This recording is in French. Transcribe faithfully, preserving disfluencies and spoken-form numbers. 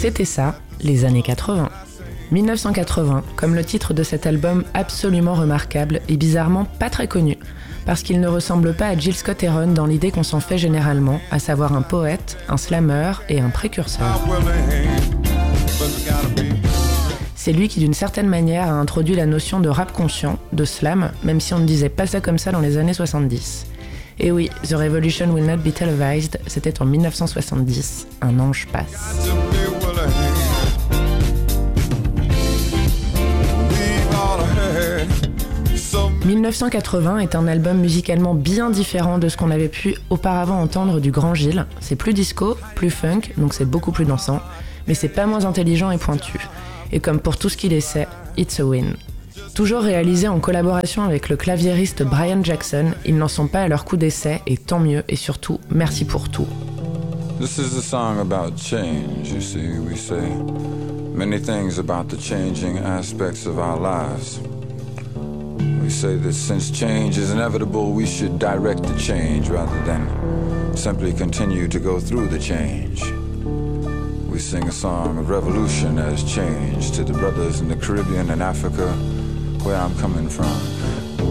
C'était ça, les années quatre-vingts. dix-neuf cent quatre-vingts, comme le titre de cet album absolument remarquable et bizarrement pas très connu, parce qu'il ne ressemble pas à Jill Scott-Heron dans l'idée qu'on s'en fait généralement, à savoir un poète, un slammer et un précurseur. C'est lui qui d'une certaine manière a introduit la notion de rap conscient, de slam, même si on ne disait pas ça comme ça dans les années soixante-dix. Et oui, The Revolution Will Not Be Televised, c'était en dix-neuf cent soixante-dix, un ange passe. dix-neuf cent quatre-vingts est un album musicalement bien différent de ce qu'on avait pu auparavant entendre du Grand Gilles. C'est plus disco, plus funk, donc c'est beaucoup plus dansant, mais c'est pas moins intelligent et pointu. Et comme pour tout ce qu'il essaie, it's a win. Toujours réalisé en collaboration avec le claviériste Brian Jackson, ils n'en sont pas à leur coup d'essai, et tant mieux, et surtout, merci pour tout. This is a song about change, you see, we say many things about the changing aspects of our lives. We say that since change is inevitable, we should direct the change rather than simply continue to go through the change. We sing a song of revolution as change to the brothers in the Caribbean and Africa, where I'm coming from.